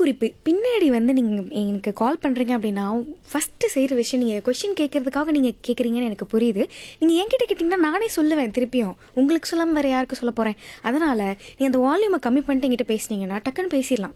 ஒரு பின்னாடி வந்து நீங்கள் எனக்கு கால் பண்ணுறீங்க அப்படின்னா ஃபஸ்ட்டு செய்கிற விஷயம் நீங்கள் கொஷின் கேட்கறதுக்காக நீங்கள் கேட்குறீங்கன்னு எனக்கு புரியுது. நீங்கள் என்கிட்ட கேட்டிங்கன்னா நானே சொல்லுவேன் திருப்பியும். உங்களுக்கு சொல்லாமல் வேறு யாருக்கு சொல்ல போகிறேன். அதனால் நீங்கள் அந்த வால்யூமை கம்மி பண்ணிட்டு என்கிட்ட பேசுனீங்கன்னா டக்குன்னு பேசிடலாம்.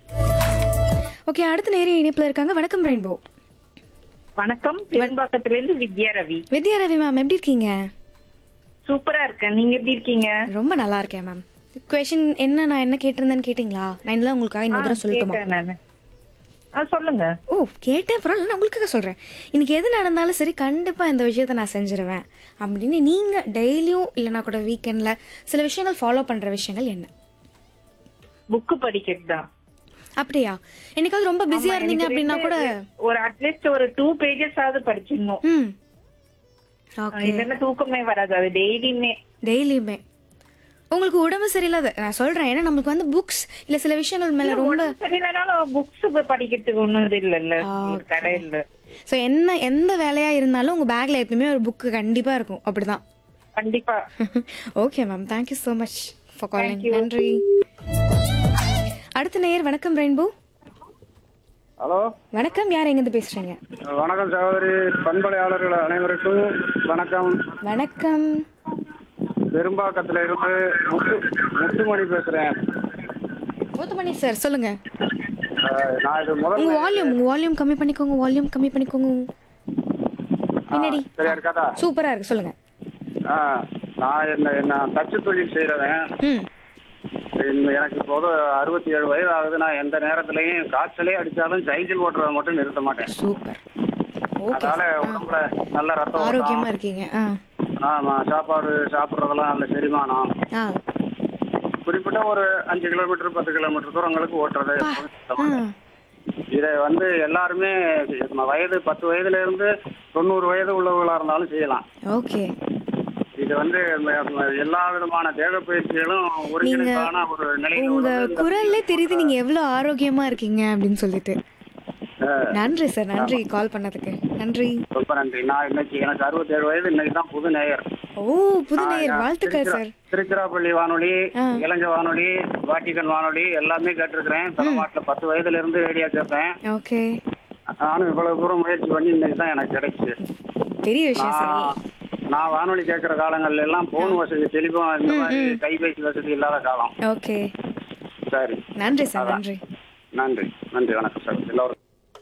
ஓகே, அடுத்த நேரம் இணைப்பில் இருக்காங்க. வணக்கம் ரெயின்போ. வணக்கம், பெரும்பாக்கத்திலிருந்து வித்யா ரவி. வித்யா ரவி மேம், எப்படி இருக்கீங்க? சூப்பரா இருக்கேன், நீங்க எப்படி இருக்கீங்க? ரொம்ப நல்லா இருக்கேன் மேம். கொஷின் என்ன, நான் என்ன கேட்டிருந்தேன்னு கேட்டிங்களா? நான் இதெல்லாம் உங்களுக்காக இன்னொரு தடவை சொல்லட்டுமா? கேட்டேன் நானு. சொல்லுங்க. ஓ, கேட்டேன், பரவாயில்ல, நான் உங்களுக்காக சொல்கிறேன். இன்னைக்கு எது நடந்தாலும் சரி, கண்டிப்பாக இந்த விஷயத்த நான் செஞ்சிருவேன் அப்படின்னு நீங்கள் டெய்லியும் இல்லைனா கூட வீக்கெண்டில் சில விஷயங்கள் ஃபாலோ பண்ணுற விஷயங்கள் என்ன? புக்கு படிக்கிறது தான். அப்படியா? என்னைக்காவது ரொம்ப பிஸியா இருந்தீங்க அப்படின்னா கூட ஒரு அட்லீஸ்ட் ஒரு 2 pages ஆவது படிச்சிடணும். ஓகே. இல்லைன்னா தூக்கமே வராது. அது டெய்லியுமே உங்களுக்கு உடம்பு சரியில்லாத நான் சொல்றேன். ஏன்னா நமக்கு வந்து புக்ஸ் இல்ல சில விஷயங்கள் மேல ரொம்ப சரியில்லைனாலும் புக்ஸ் படிக்கிறதுக்கு ஒண்ணும் இல்ல கடையில. ஸோ எந்த வேலையா இருந்தாலும் உங்க பேக்ல எப்பவுமே ஒரு புக் கண்டிப்பா இருக்கும். அப்படிதான். கண்டிப்பா. Okay ma'am, thank you so much for calling. நன்றி. அடுத்த நேயர். வணக்கம் ரெயின்போ. ஹலோ, வணக்கம். யார் எங்கிருந்து பேசுறீங்க? வணக்கம் சகோதரி. பண்பலையாளர்கள் அனைவருக்கும் வணக்கம். வணக்கம். பெரும்பாக்கத்துல இருந்து முத்துமணி பேசுறேன். முத்துமணி சார், சொல்லுங்க. நான் இது உங்க வால்யூம் கம்மி பண்ணிக்கோங்க. வால்யூம் கம்மி பண்ணிக்கோங்க. பின்னாடி சரியா இருக்காதா? சூப்பரா இருக்கு, சொல்லுங்க. நான் என்ன தச்சு தொழில் செய்யறவன். எனக்கு இப்போது 67 வயது ஆகுது. நான் எந்த நேரத்திலையும் காய்ச்சலே அடிச்சாலும் சைக்கிள் ஓட்டுறதை மட்டும் நிறுத்த மாட்டேன். சூப்பர். அதனால உடம்புல நல்ல ரத்தம் ஆரோக்கியமா இருக்கீங்க. ஆமா, சாப்பாடு சாப்பிட்றதெல்லாம் நல்ல செரிமானம். குறிப்பிட்ட ஒரு 5 கிலோமீட்டர் 10 கிலோமீட்டர் தூரங்களுக்கு ஓட்டுறது. இதை வந்து எல்லாருமே வயது 10 வயதுல இருந்து 90 வயது உள்ளவர்களா இருந்தாலும் செய்யலாம். ஓகே. இது வந்து எல்லா விதமான தேக பயிற்சிகளும் ஒருங்கிணைப்பான ஒரு நிலையில உங்க குரல்ல தெரியுது நீங்க எவ்வளவு ஆரோக்கியமா இருக்கீங்க அப்படின்னு சொல்லிட்டு. நன்றி சார், நன்றி கால் பண்ணதுக்கு. நன்றி, ரொம்ப நன்றி. நான் இன்னைக்கு எனக்கு 67 வயது. இன்னைக்கு தான் புது நேயர். ஓ, புது நேயர், வாழ்த்துக்கள் சார். திருச்சிராப்பள்ளி வானொலி, இளஞ்ச வானொலி, வாட்டிகன் வானொலி எல்லாமே கேட்டிருக்கிறேன். தமிழ்நாட்டுல 10 வயதுல இருந்து ரேடியோ கேட்பேன். ஓகே. நானும் இவ்வளவு தூரம் முயற்சி பண்ணி இன்னைக்கு தான் எனக்கு கிடைச்சு. பெரிய விஷயம் சார். நான் வானொலி கேட்கிற காலங்கள்ல எல்லாம் போன் வசதி, டெலிபோன், இந்த மாதிரி கைபேசி வசதி இல்லாத காலம். ஓகே, சரி. நன்றி சார். நன்றி நன்றி நன்றி. வணக்கம் சார் எல்லாரும்.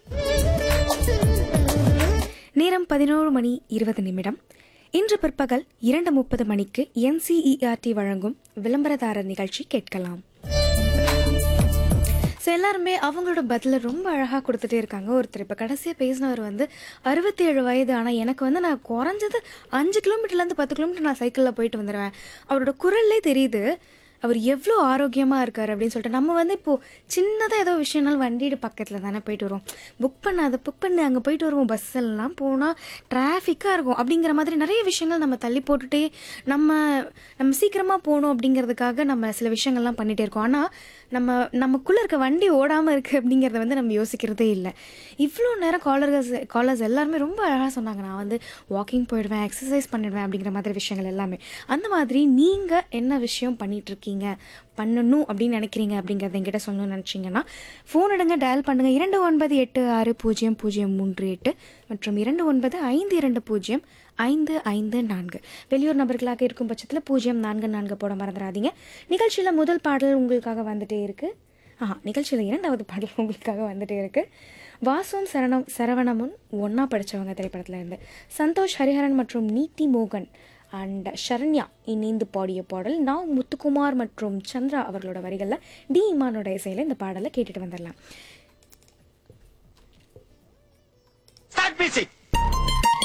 நேரம் 11:20. இன்று பிற்பகல் 2:30 மணிக்கு NCERT வழங்கும் விளம்பரதாரர் நிகழ்ச்சி கேட்கலாம். ஸோ எல்லாருமே அவங்களோட பதிலை ரொம்ப அழகாக கொடுத்துட்டே இருக்காங்க. ஒருத்தர் இப்போ கடைசியாக பேசினவர் வந்து 67 வயது, ஆனால் எனக்கு வந்து நான் குறைஞ்சது 5 கிலோமீட்டர்லேருந்து 10 கிலோமீட்டர் நான் சைக்கிளில் போயிட்டு வந்துடுவேன். அவரோட குரல்லே தெரியுது அவர் எவ்வளோ ஆரோக்கியமாக இருக்கார் அப்படின்னு சொல்லிட்டு. நம்ம வந்து இப்போது சின்னதாக ஏதோ விஷயம்னாலும் வண்டியோட பக்கத்தில் தானே போயிட்டு வருவோம். புக் பண்ணி அங்கே போயிட்டு வருவோம். பஸ் எல்லாம் போனால் டிராஃபிக்காக இருக்கும். அப்படிங்கிற மாதிரி நிறைய விஷயங்கள் நம்ம தள்ளி போட்டுகிட்டே நம்ம சீக்கிரமாக போகணும் அப்படிங்கிறதுக்காக நம்ம சில விஷயங்கள்லாம் பண்ணிகிட்டே இருக்கோம். ஆனால் நமக்குள்ளே இருக்க வண்டி ஓடாமல் இருக்குது அப்படிங்கிறத வந்து நம்ம யோசிக்கிறதே இல்லை. இவ்வளோ நேரம் காலர்ஸ் எல்லாருமே ரொம்ப அழகாக சொன்னாங்க. நான் வந்து வாக்கிங் போயிடுவேன், எக்ஸசைஸ் பண்ணிடுவேன் அப்படிங்கிற மாதிரி விஷயங்கள் எல்லாமே. அந்த மாதிரி நீங்கள் என்ன விஷயம் பண்ணிகிட்ருக்கீங்க, பண்ணணும் அப்படின்னு நினைக்கிறீங்க அப்படிங்கிறத என்கிட்ட சொல்லணும்னு நினச்சிங்கன்னா ஃபோன் எடுங்க, டயல் பண்ணுங்கள். 29860038 மற்றும் 2952055554. வெளியூர் நபர்களாக இருக்கும் பட்சத்தில் 044 போட மறந்துடாதீங்க. நிகழ்ச்சியில் முதல் பாடல் உங்களுக்காக வந்துட்டே இருக்குது. நிகழ்ச்சியில் 2வது பாடல் உங்களுக்காக வந்துட்டே இருக்குது. வாசும் சரவணமும் ஒன்றா படித்தவங்க திரைப்படத்தில் இருந்து சந்தோஷ் ஹரிஹரன் மற்றும் நீதி மோகன் அண்ட் ஷரண்யா இணைந்து பாடிய பாடல். நான் முத்துக்குமார் மற்றும் சந்திரா அவர்களோட வரிகளில் டி இமானோட இசையில் இந்த பாடலை கேட்டுட்டு வந்துடலாம்.